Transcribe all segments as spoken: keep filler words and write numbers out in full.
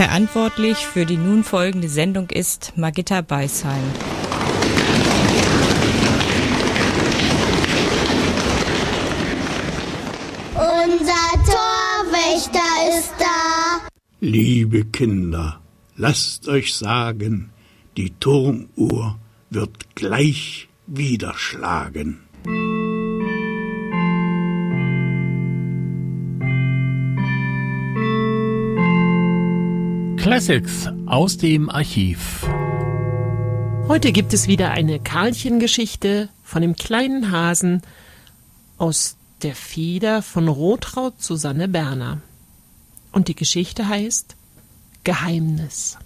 Verantwortlich für die nun folgende Sendung ist Margitta Beisheim. Unser Torwächter ist da. Liebe Kinder, lasst euch sagen, die Turmuhr wird gleich wieder schlagen. Classics aus dem Archiv. Heute gibt es wieder eine Karlchen-Geschichte von dem kleinen Hasen aus der Feder von Rotraud Susanne Berner. Und die Geschichte heißt Geheimnis.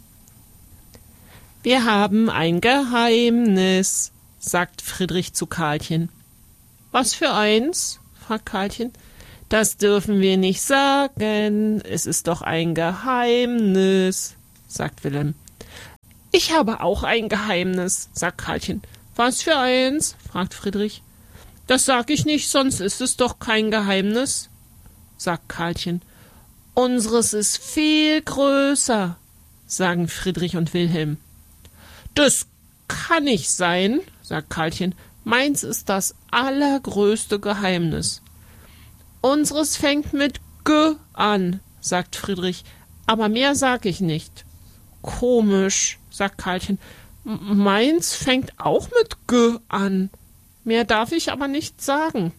Wir haben ein Geheimnis, sagt Friedrich zu Karlchen. Was für eins? Fragt Karlchen. Das dürfen wir nicht sagen, es ist doch ein Geheimnis, sagt Wilhelm. Ich habe auch ein Geheimnis, sagt Karlchen. Was für eins? Fragt Friedrich. Das sag ich nicht, sonst ist es doch kein Geheimnis, sagt Karlchen. Unseres ist viel größer, sagen Friedrich und Wilhelm. Das kann nicht sein, sagt Karlchen. Meins ist das allergrößte Geheimnis. Unseres fängt mit G an, sagt Friedrich, aber mehr sag ich nicht. Komisch, sagt Karlchen. Meins fängt auch mit G an. Mehr darf ich aber nicht sagen.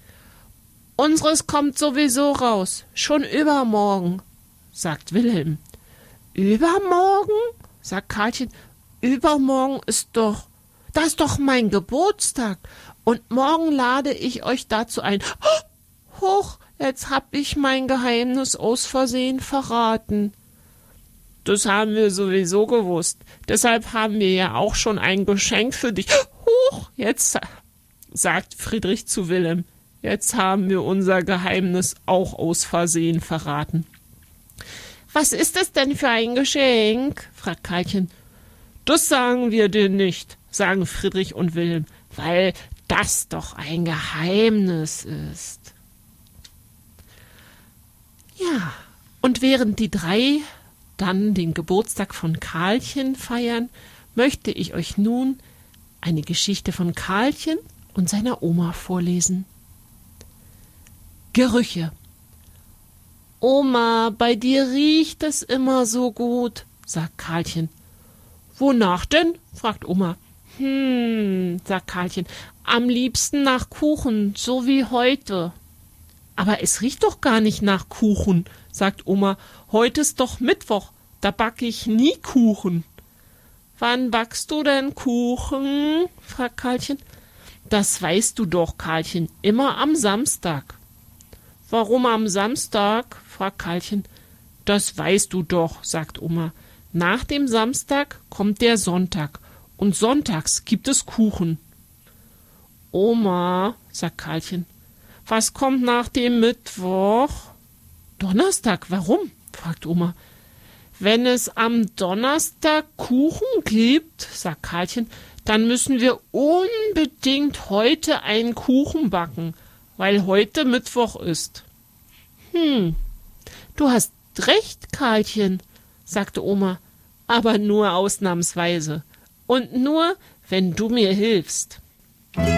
Unseres kommt sowieso raus, schon übermorgen, sagt Wilhelm. Übermorgen? Sagt Karlchen. Übermorgen ist doch, das ist doch mein Geburtstag. Und morgen lade ich euch dazu ein. Hoch, jetzt hab ich mein Geheimnis aus Versehen verraten. Das haben wir sowieso gewusst. Deshalb haben wir ja auch schon ein Geschenk für dich. Hoch, jetzt, sagt Friedrich zu Wilhelm. Jetzt haben wir unser Geheimnis auch aus Versehen verraten. Was ist es denn für ein Geschenk? Fragt Karlchen. Das sagen wir dir nicht, sagen Friedrich und Wilhelm, weil das doch ein Geheimnis ist. Ja, und während die drei dann den Geburtstag von Karlchen feiern, möchte ich euch nun eine Geschichte von Karlchen und seiner Oma vorlesen. Gerüche. Oma, bei dir riecht es immer so gut, sagt Karlchen. Wonach denn? fragt Oma. Hm, sagt Karlchen, am liebsten nach Kuchen, so wie heute. Aber es riecht doch gar nicht nach Kuchen, sagt Oma. Heute ist doch Mittwoch, da backe ich nie Kuchen. Wann backst du denn Kuchen? fragt Karlchen. Das weißt du doch, Karlchen, immer am Samstag. Warum am Samstag? fragt Karlchen. Das weißt du doch, sagt Oma. Nach dem Samstag kommt der Sonntag und sonntags gibt es Kuchen. Oma, sagt Karlchen. Was kommt nach dem Mittwoch? Donnerstag, warum? fragt Oma. Wenn es am Donnerstag Kuchen gibt, sagt Karlchen, dann müssen wir unbedingt heute einen Kuchen backen, weil heute Mittwoch ist. Hm, du hast recht, Karlchen, sagte Oma, aber nur ausnahmsweise und nur, wenn du mir hilfst.